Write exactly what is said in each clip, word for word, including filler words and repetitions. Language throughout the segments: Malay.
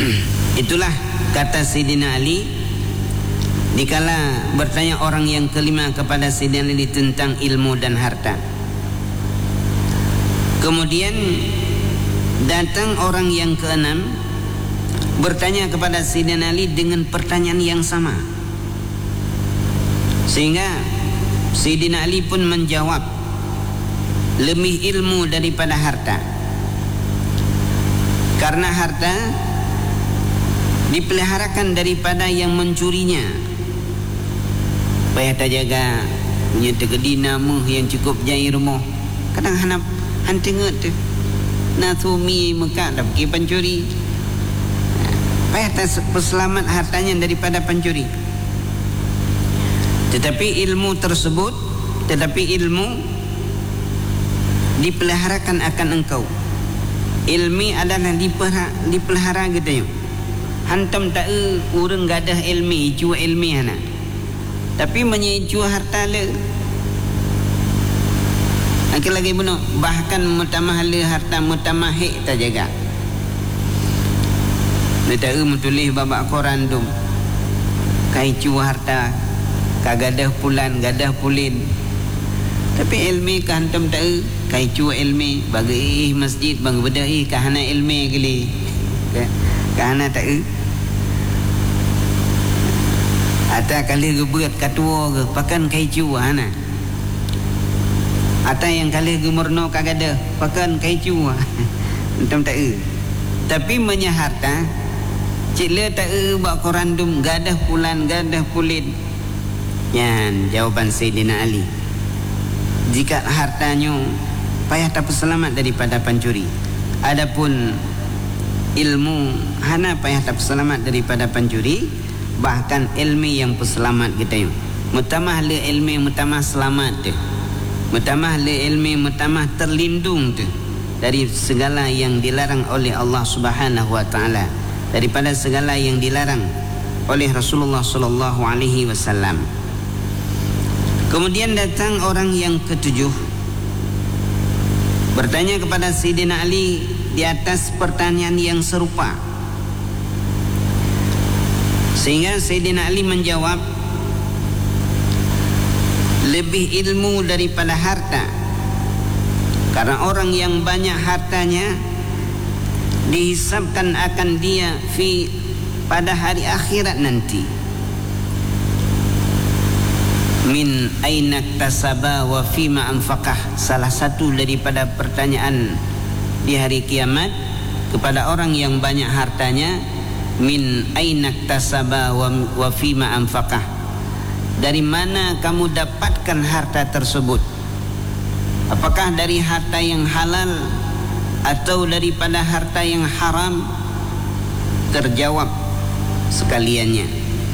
Itulah kata Sayyidina Ali dikala bertanya orang yang kelima kepada Sayyidina Ali tentang ilmu dan harta. Kemudian datang orang yang keenam bertanya kepada Sayyidina Ali dengan pertanyaan yang sama, sehingga Sayyidina Ali pun menjawab, lebih ilmu daripada harta. Karena harta dipeliharakan daripada yang mencurinya. Payah tak jaga punya tegedina meh yang cukup jai rumah. Kadang hanap hantenget tu. Na sumi mekak dah pergi pencuri. Payah tak selamat hartanya daripada pencuri. Tetapi ilmu tersebut, tetapi ilmu dipeliharakan akan engkau. Ilmi adalah dipelihara, dipelihara gitu ya. Hantam tak urang gadah ilmi, jua ilmi hana. Tapi menyejua harta le. Akil lagi bunuh, bahkan mutamah le harta mutamah hik tak jaga. Dia tak menulis babak koran tu. Kai jua harta, kagadah pulan, gadah pulin. Tapi ilmi ka hantam tak kai jua ilmi, bagi masjid bang bedah ih kahana ilmi gili. Kahana tak Ata kali gebeut katua ke pakan kaiju ana. Ata yang kali gemurno kagada pakan kaiju. Entam tak e. Tapi menyaharta cile tak e bak korandum gadah pulan gadah pulin. Yan jawaban Sayyidina Ali. Jika hartanya payah tak selamat daripada pencuri. Adapun ilmu hana payah tak selamat daripada pencuri. Bahkan ilmi yang peselamat kita yuk. Mutamah le ilmi mutamah selamat tu. Mutamah le ilmi mutamah terlindung tu dari segala yang dilarang oleh Allah Subhanahu wa taala, daripada segala yang dilarang oleh Rasulullah sallallahu alaihi wasallam. Kemudian datang orang yang ketujuh bertanya kepada Sayyidina Ali di atas pertanyaan yang serupa. Sehingga Sayyidina Ali menjawab, lebih ilmu daripada harta. Karena orang yang banyak hartanya dihisabkan akan dia fi pada hari akhirat nanti. Min aina tasaba wa fima anfaqah. Salah satu daripada pertanyaan di hari kiamat kepada orang yang banyak hartanya, min ainak tasaba wa, wa fima anfaqah, dari mana kamu dapatkan harta tersebut? Apakah dari harta yang halal atau daripada harta yang haram? Terjawab sekaliannya.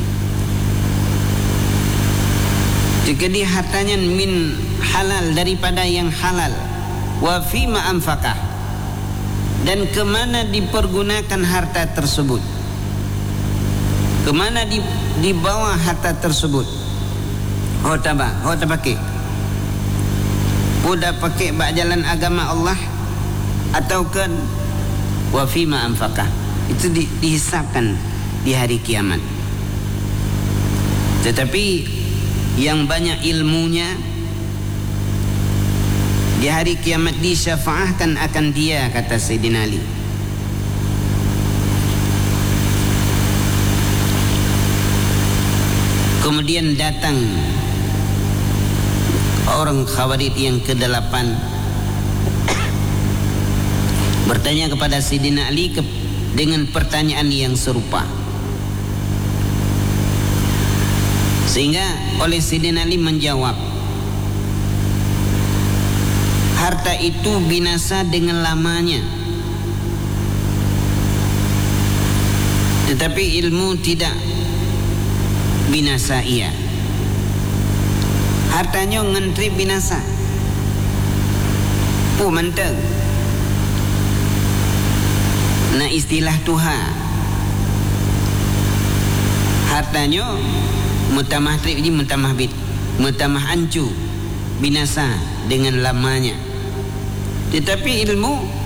Jika di hartanya min halal, daripada yang halal, wa fima anfaqah, dan kemana dipergunakan harta tersebut? Kemana di, dibawa harta tersebut? Oh tabak, oh tabaki. Udah pakai bak jalan agama Allah atau kan wa fima anfaqah. Itu di, dihisapkan di hari kiamat. Tetapi yang banyak ilmunya di hari kiamat disyafaahkan akan dia, kata Sayyidina Ali. Kemudian datang orang Khawarij yang kedelapan bertanya kepada Sayyidina Ali ke, dengan pertanyaan yang serupa. Sehingga oleh Sayyidina Ali menjawab, harta itu binasa dengan lamanya, tetapi ilmu tidak binasa ia. Hartanya ngentri binasa. Oh mantap. Nah istilah Tuhan, hartanya mutamah trip ini mutamah bit, mutamah ancu, binasa dengan lamanya. Tetapi ilmu